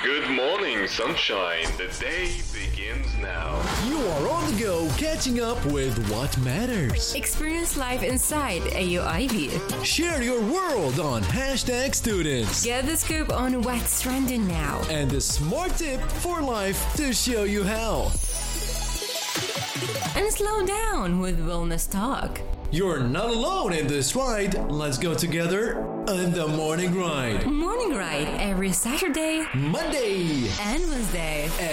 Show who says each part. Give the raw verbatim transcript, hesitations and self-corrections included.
Speaker 1: Good morning, sunshine. The day begins now.
Speaker 2: You are on the go, catching up with what matters.
Speaker 3: Experience life inside A U I B.
Speaker 2: Share your world on hashtag students.
Speaker 3: Get the scoop on what's trending now.
Speaker 2: And a smart tip for life to show you how.
Speaker 3: And slow down with Wellness Talk.
Speaker 2: You're not alone in this ride. Let's go together on the Morning Ride.
Speaker 3: Morning Ride every Saturday,
Speaker 2: Monday,
Speaker 3: and Wednesday.